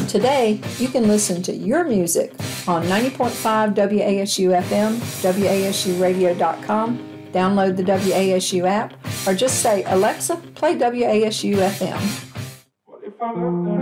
Today, you can listen to your music on 90.5 WASU FM, WASUradio.com, download the WASU app, or just say, Alexa, play WASU FM.